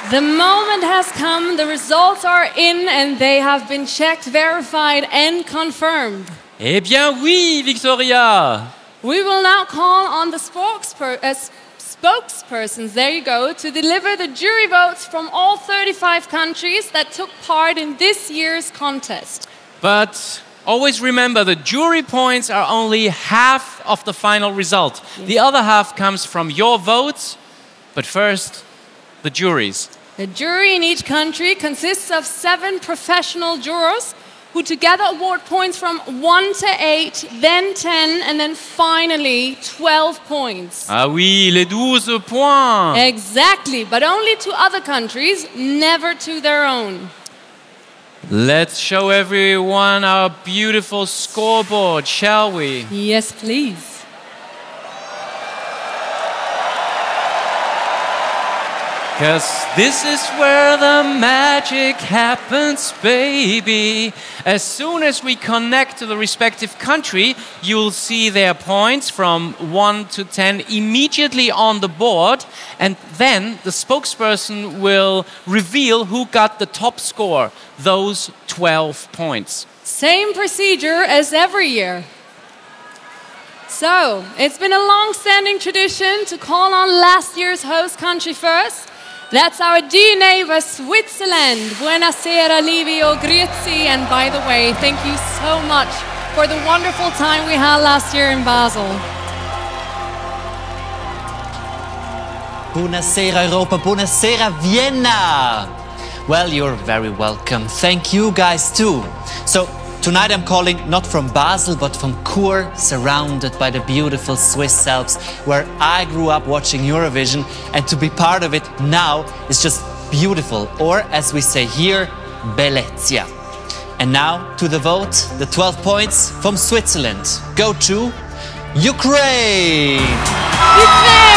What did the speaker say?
The moment has come, the results are in and they have been checked, verified and confirmed. Eh bien oui, Victoria. We will now call on the spokespersons, there you go, to deliver the jury votes from all 35 countries that took part in this year's contest. But always remember, the jury points are only half of the final result. The other half comes from your votes, but first, the juries. The jury in each country consists of 7 professional jurors who together award points from 1 to 8, then 10, and then finally 12 points. Ah oui, les 12 points. Exactly, but only to other countries, never to their own. Let's show everyone our beautiful scoreboard, shall we? Yes, please. Cause this is where the magic happens, baby. As soon as we connect to the respective country, you'll see their points from 1 to 10 immediately on the board, and then the spokesperson will reveal who got the top score, those 12 points. Same procedure as every year. So, it's been a long-standing tradition to call on last year's host country first. That's our dear neighbor, Switzerland. Buonasera, Livio, Grüezi. And by the way, thank you so much for the wonderful time we had last year in Basel. Buonasera Europa, buonasera Vienna. Well, you're very welcome. Thank you guys too. So, tonight I'm calling not from Basel, but from Chur, surrounded by the beautiful Swiss Alps, where I grew up watching Eurovision, and to be part of it now is just beautiful, or as we say here, bellezia. And now to the vote, the 12 points from Switzerland go to Ukraine! Ukraine!